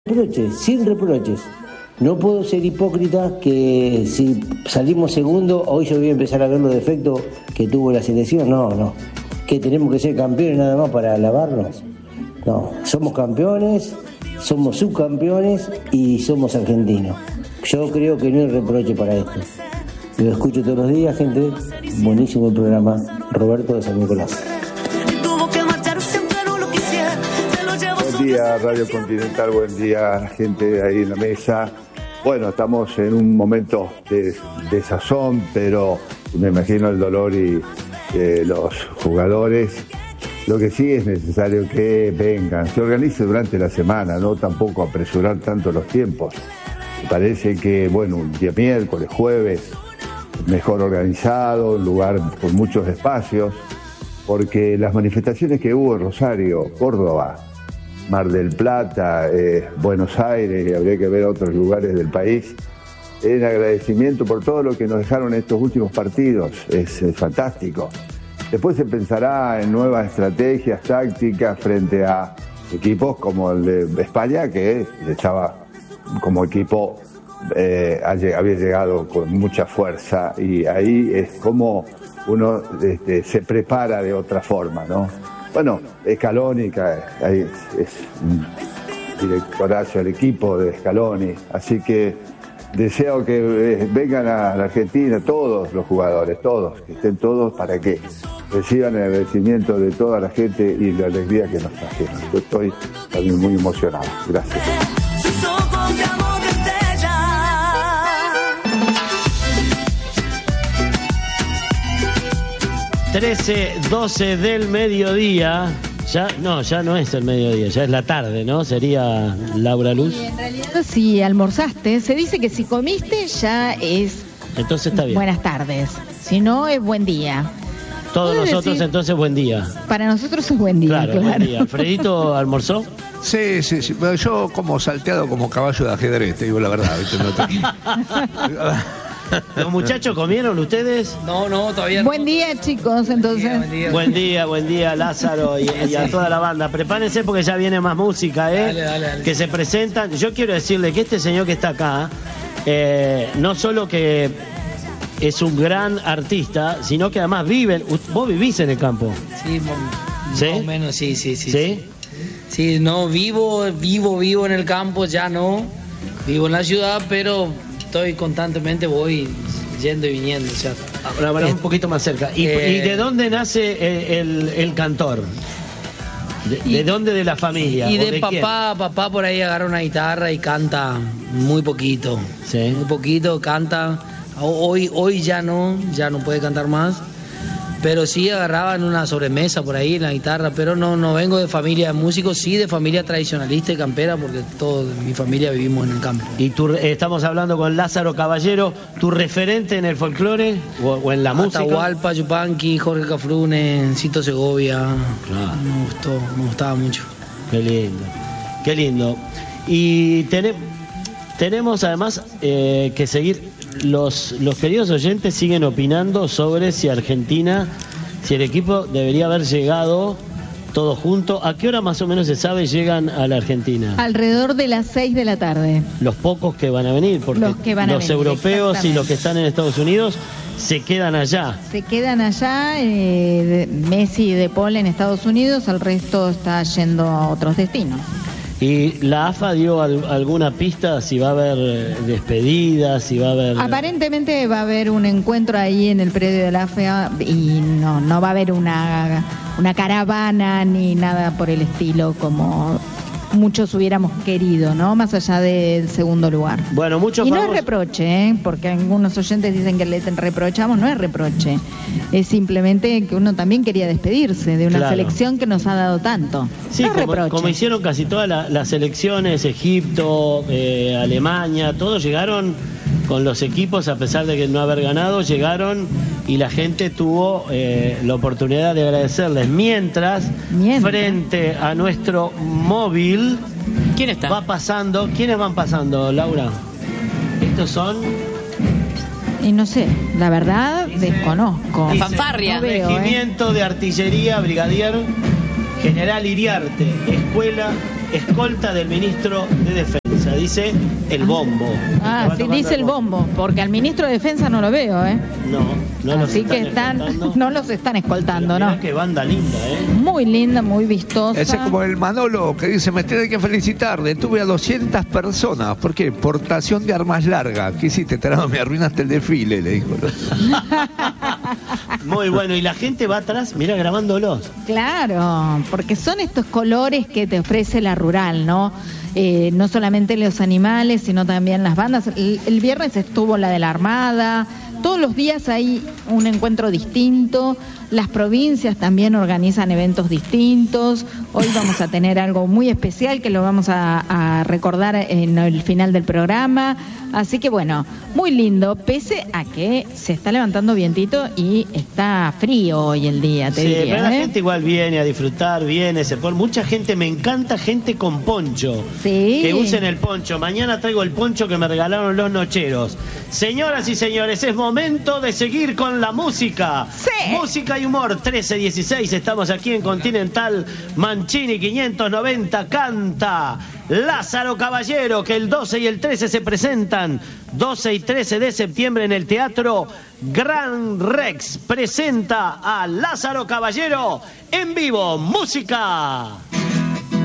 Reproches, sin reproches. No puedo ser hipócrita que si salimos segundo, hoy yo voy a empezar a ver los defectos que tuvo la selección. No. Que tenemos que ser campeones nada más para alabarnos. No, somos campeones, somos subcampeones y somos argentinos. Yo creo que no hay reproche para esto. Lo escucho todos los días, gente. Buenísimo el programa. Roberto de San Nicolás. Buen día, Radio Continental, buen día, gente ahí en la mesa. Bueno, estamos en un momento de sazón, pero me imagino el dolor de los jugadores. Lo que sí es necesario que vengan, se organice durante la semana, no tampoco apresurar tanto los tiempos. Me parece que, bueno, un día miércoles, jueves, mejor organizado, un lugar con muchos espacios, porque las manifestaciones que hubo en Rosario, Córdoba, Mar del Plata, Buenos Aires, y habría que ver otros lugares del país, en agradecimiento por todo lo que nos dejaron estos últimos partidos, es fantástico. Después se pensará en nuevas estrategias, tácticas frente a equipos como el de España, que estaba como equipo, había llegado con mucha fuerza, y ahí es como uno se prepara de otra forma, ¿no? Bueno, Scaloni, ahí es un directorazo del equipo de Scaloni, así que deseo que vengan a la Argentina todos los jugadores, todos, que estén todos para que reciban el agradecimiento de toda la gente y la alegría que nos trajeron. Yo estoy también muy emocionado. Gracias. 13:12 del mediodía. Ya no es el mediodía, ya es la tarde, ¿no? Sería, Laura Luz. Y en realidad, si almorzaste, se dice que si comiste ya es. Entonces está bien. Buenas tardes. Si no, es buen día. Todos nosotros decir, entonces buen día. Para nosotros es buen día. Claro. Buen día. ¿Alfredito almorzó? Sí. Bueno, yo como salteado como caballo de ajedrez, te digo la verdad. ¿Los muchachos comieron ustedes? No, todavía no. Buen día, chicos, entonces. Buen día, Lázaro y a toda la banda. Prepárense porque ya viene más música, Dale. Que se presentan. Yo quiero decirle que este señor que está acá, no solo que es un gran artista, sino que además vos vivís en el campo. Sí, ¿sí? Más o menos, sí. Sí, no, vivo en el campo, ya no. Vivo en la ciudad, pero estoy constantemente, voy yendo y viniendo. O sea, ahora un poquito más cerca. ¿Y de dónde nace el cantor? ¿De dónde de la familia? Y de papá, quién? Papá por ahí agarra una guitarra y canta muy poquito. Sí. Muy poquito, canta. Hoy ya no puede cantar más. Pero sí agarraba en una sobremesa por ahí en la guitarra, pero no vengo de familia de músicos, sí de familia tradicionalista y campera, porque toda mi familia vivimos en el campo. Y estamos hablando con Lázaro Caballero, ¿tu referente en el folclore o en la música? Atahualpa, Yupanqui, Jorge Cafrune, Cito Segovia. Claro. Me gustaba mucho. Qué lindo. Y tenemos además que seguir. Los queridos oyentes siguen opinando sobre si el equipo debería haber llegado todo junto. ¿A qué hora más o menos se sabe llegan a la Argentina? Alrededor de las 6 de la tarde. Los pocos que van a venir, porque los europeos y los que están en Estados Unidos se quedan allá. Messi y De Paul en Estados Unidos, el resto está yendo a otros destinos. ¿Y la AFA dio alguna pista si va a haber despedidas, si va a haber...? Aparentemente va a haber un encuentro ahí en el predio de la AFA y no va a haber una caravana ni nada por el estilo como muchos hubiéramos querido, ¿no? Más allá del segundo lugar. Bueno, muchos no es reproche, porque algunos oyentes dicen que le reprochamos, no es reproche. Es simplemente que uno también quería despedirse de una selección que nos ha dado tanto. Sí, no como hicieron casi todas las selecciones, Egipto, Alemania, todos llegaron con los equipos, a pesar de que no haber ganado, llegaron y la gente tuvo la oportunidad de agradecerles. Mientras, frente a nuestro móvil, ¿quién está? ¿Quiénes van pasando, Laura? Estos son... Y no sé, la verdad, desconozco. Fanfarria. No veo, Regimiento de Artillería, Brigadier General Iriarte, Escuela escolta del ministro de Defensa, dice el bombo. Sí, dice el bombo, porque al ministro de Defensa no lo veo, ¿eh? No los así que no los están escoltando, mirá ¿no? Qué banda linda, Muy linda, muy vistosa. Ese es como el Manolo que dice, me tiene que felicitar, detuve a 200 personas. ¿Por qué? Portación de armas largas. ¿Qué hiciste? Me arruinaste el desfile, le dijo. Muy bueno, y la gente va atrás, mira, grabándolos. Claro, porque son estos colores que te ofrece la rural, ¿no? No solamente los animales, sino también las bandas. El viernes estuvo la de la Armada. Todos los días hay un encuentro distinto. Las provincias también organizan eventos distintos. Hoy vamos a tener algo muy especial que lo vamos a recordar en el final del programa. Así que bueno, muy lindo, pese a que se está levantando vientito y está frío hoy el día, te diría. Pero la gente igual viene a disfrutar, se pone. Mucha gente, me encanta gente con poncho. Sí. Que usen el poncho. Mañana traigo el poncho que me regalaron los nocheros. Señoras y señores, es momento de seguir con la música. Sí. Música y humor, 13-16, estamos aquí en Continental. Mancini 590 canta Lázaro Caballero, que el 12 y el 13 se presentan. 12 y 13 de septiembre en el Teatro Gran Rex presenta a Lázaro Caballero en vivo. Música.